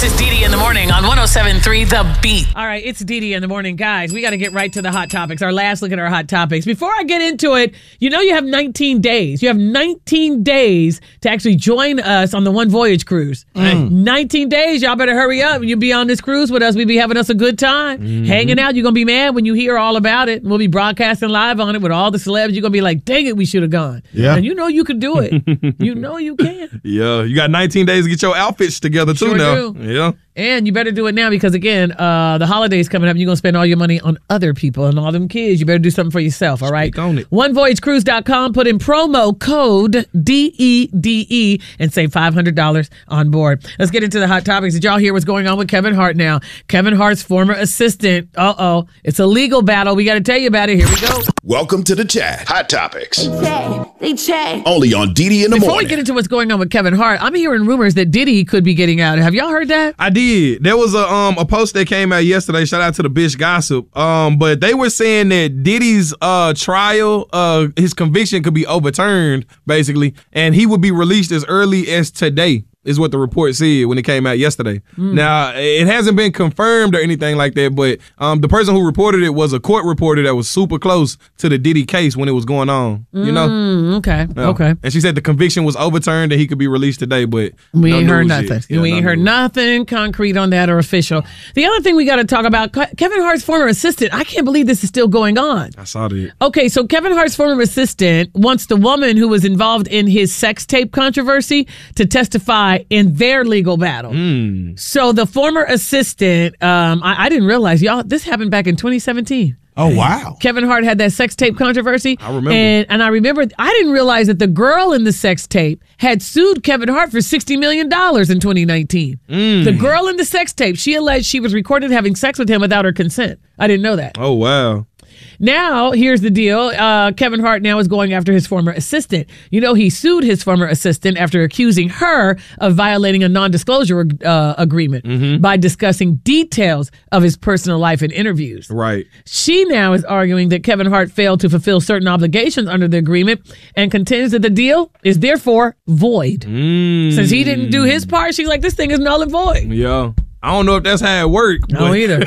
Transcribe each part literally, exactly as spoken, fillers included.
This is Dee Dee in the morning on one oh seven point three The Beat. All right, it's Dee Dee in the morning. Guys, we got to get right to the hot topics. Our last look at our hot topics. Before I get into it, you know you have nineteen days. You have nineteen days to actually join us on the One Voyage cruise. Mm. nineteen days. Y'all better hurry up. You'll be on this cruise with us. We'll be having us a good time. Mm-hmm. Hanging out. You're going to be mad when you hear all about it. We'll be broadcasting live on it with all the celebs. You're going to be like, dang it, we should have gone. Yeah. And you know you can do it. You know you can. Yeah. You got nineteen days to get your outfits together too Sure now. do. Yeah. And you better do it now because, again, uh, the holidays coming up. You're going to spend all your money on other people and all them kids. You better do something for yourself, all right? Speak on it. one voyage cruise dot com. Put in promo code D E D E and save five hundred dollars on board. Let's get into the hot topics. Did y'all hear what's going on with Kevin Hart now? Kevin Hart's former assistant. Uh-oh. It's a legal battle. We got to tell you about it. Here we go. Welcome to the chat. Hot Topics. They chat. They chat. Only on Dee Dee in the Before morning. we get into what's going on with Kevin Hart, I'm hearing rumors that Diddy could be getting out. Have y'all heard that? I did. There was a um a post that came out yesterday. Shout out to the Bish Gossip. Um, but they were saying that Diddy's uh trial, uh his conviction could be overturned, basically, and he would be released as early as today. Is what the report said when it came out yesterday. Mm. Now, it hasn't been confirmed or anything like that, but um, the person who reported it was a court reporter that was super close to the Diddy case when it was going on, you know? Mm, okay, yeah. okay. And she said the conviction was overturned and he could be released today, but we no ain't heard news nothing. yet. Yeah, we no ain't heard news. nothing concrete on that or official. The other thing we got to talk about, Kevin Hart's former assistant. I can't believe this is still going on. I saw that. Okay, so Kevin Hart's former assistant wants the woman who was involved in his sex tape controversy to testify in their legal battle. Mm. So the former assistant, um, I, I didn't realize, y'all, this happened back in twenty seventeen. Oh, wow. Kevin Hart had that sex tape controversy. I remember. And, and I remember, I didn't realize that the girl in the sex tape had sued Kevin Hart for sixty million dollars in twenty nineteen. Mm. The girl in the sex tape, she alleged she was recorded having sex with him without her consent. I didn't know that. Oh, wow. Now, here's the deal. Uh, Kevin Hart now is going after his former assistant. You know, he sued his former assistant after accusing her of violating a non-disclosure uh, agreement mm-hmm. by discussing details of his personal life in interviews. Right. She now is arguing that Kevin Hart failed to fulfill certain obligations under the agreement and contends that the deal is therefore void. Mm. Since he didn't do his part, she's like, this thing is null and void. Yeah. I don't know if that's how it worked. No, either.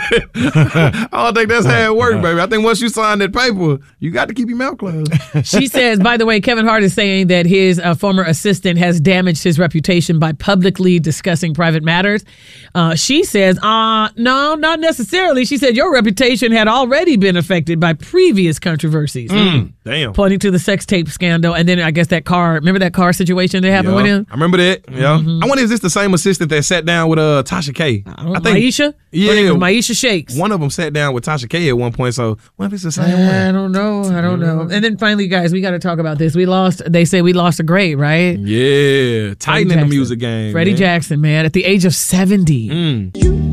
I don't think that's how it worked, baby. I think once you sign that paper, you got to keep your mouth closed. She says, by the way, Kevin Hart is saying that his uh, former assistant has damaged his reputation by publicly discussing private matters. Uh, she says, uh, no, not necessarily. She said, your reputation had already been affected by previous controversies. Mm, damn. Pointing to the sex tape scandal. And then I guess that car, remember that car situation that happened yeah, with him? I remember that. Yeah. Mm-hmm. I wonder, is this the same assistant that sat down with uh, Tasha K? I, don't know, I think Maisha? Yeah. Her name was Maisha Shakes. One of them sat down with Tasha K at one point, so what if it's the same I one? I don't know. I don't know. And then finally, guys, we got to talk about this. We lost, they say we lost a great, right? Yeah. Titan in the Jackson. music game. Freddie man. Jackson, man, at the age of seventy. Mm.